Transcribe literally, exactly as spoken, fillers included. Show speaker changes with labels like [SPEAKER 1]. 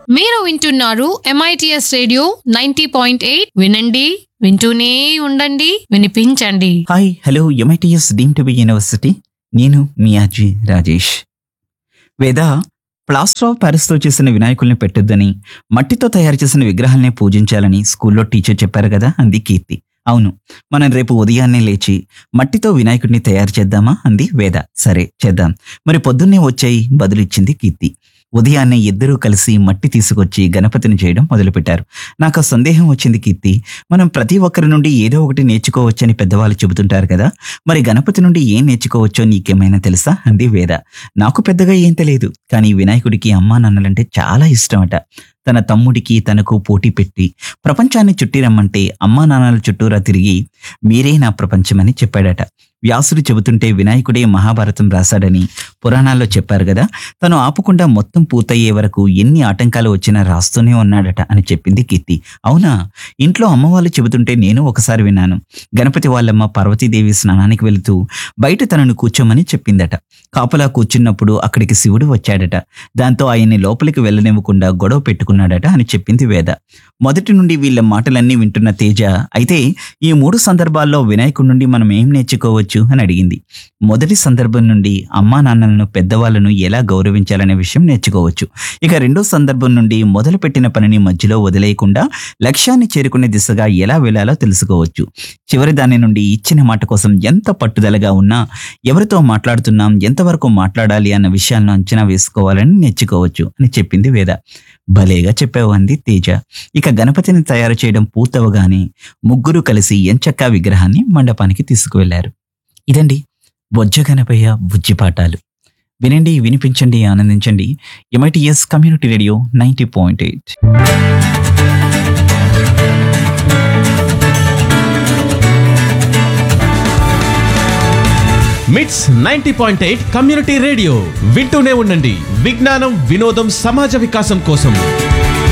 [SPEAKER 1] మీరు వింటున్నారు MITS radio ninety point eight. వినండి, వింటూనే ఉండండి, వినిపించండి.
[SPEAKER 2] Hi hello MITS deem to be university. నేను మీ అజీ రాజేష్. వేద ప్లాస్టర్ ఆఫ్ ప్యారిస్తో చేసిన వినాయకుల్ని పెట్టొద్దని, మట్టితో తయారు చేసిన విగ్రహాలనే పూజించాలని స్కూల్లో టీచర్ చెప్పారు కదా, అంది కీర్తి. అవును, మనం రేపు ఉదయాన్నే లేచి మట్టితో వినాయకుడిని తయారు చేద్దామా అంది వేద. సరే చేద్దాం, మరి పొద్దున్నే వచ్చాయి బదులిచ్చింది కీర్తి. ఉదయాన్నే ఇద్దరూ కలిసి మట్టి తీసుకొచ్చి గణపతిని చేయడం మొదలుపెట్టారు. నాకు సందేహం వచ్చింది కీర్తి, మనం ప్రతి ఒక్కరి నుండి ఏదో ఒకటి నేర్చుకోవచ్చని పెద్దవాళ్ళు చెబుతుంటారు కదా, మరి గణపతి నుండి ఏం నేర్చుకోవచ్చో నీకేమైనా తెలుసా అంది వేద. నాకు పెద్దగా ఏం తెలియదు, కానీ వినాయకుడికి అమ్మా నాన్నలంటే చాలా ఇష్టమట. తన తమ్ముడికి తనకు పోటీ పెట్టి ప్రపంచాన్ని చుట్టి రమ్మంటే అమ్మా నాన్నల చుట్టూరా తిరిగి మీరే నా ప్రపంచమని చెప్పాడట. వ్యాసుడు చెబుతుంటే వినాయకుడే మహాభారతం రాశాడని పురాణాల్లో చెప్పారు కదా, తను ఆపకుండా మొత్తం పూర్తయ్యే వరకు ఎన్ని ఆటంకాలు వచ్చినా రాస్తూనే ఉన్నాడట అని చెప్పింది కీర్తి. అవునా, ఇంట్లో అమ్మవాళ్ళు చెబుతుంటే నేను ఒకసారి విన్నాను. గణపతి వాళ్ళమ్మ పార్వతీదేవి స్నానానికి వెళుతూ బయట తనను కూర్చోమని చెప్పిందట. కాపలా కూర్చున్నప్పుడు అక్కడికి శివుడు వచ్చాడట. దాంతో ఆయన్ని లోపలికి వెళ్ళనివ్వకుండా గొడవ పెట్టుకున్నాడట అని చెప్పింది వేద. మొదటి నుండి వీళ్ళ మాటలన్నీ వింటున్న తేజ, అయితే ఈ మూడు సందర్భాల్లో వినాయకుడి నుండి మనం ఏం నేర్చుకోవచ్చు అని అడిగింది. మొదటి సందర్భం నుండి అమ్మా నాన్నలను పెద్దవాళ్ళను ఎలా గౌరవించాలనే విషయం నేర్చుకోవచ్చు. ఇక రెండో సందర్భం నుండి మొదలు పెట్టిన పనిని మధ్యలో వదిలేయకుండా లక్ష్యాన్ని చేరుకునే దిశగా ఎలా వెళ్ళాలో తెలుసుకోవచ్చు. చివరి దాని నుండి ఇచ్చిన మాట కోసం ఎంత పట్టుదలగా ఉన్నా, ఎవరితో మాట్లాడుతున్నాం, ఎంతవరకు మాట్లాడాలి అన్న విషయాలను అంచనా వేసుకోవాలని నేర్చుకోవచ్చు అని చెప్పింది వేద. భలేగా చెప్పావు అంది తేజ. ఇక గణపతిని తయారు చేయడం పూర్తవగానే ముగ్గురు కలిసి ఎంచక్కా విగ్రహాన్ని మండపానికి తీసుకువెళ్లారు. ఇదండి బొజ్జ గణపయ్య బుజ్జి పాఠాలు. వినండి, వినిపించండి, ఆనందించండి. MITS community radio ninety point eight.
[SPEAKER 3] మిట్స్ ninety point eight community radio వింటూనే ఉండండి. విజ్ఞానం, వినోదం, సమాజ వికాసం కోసం.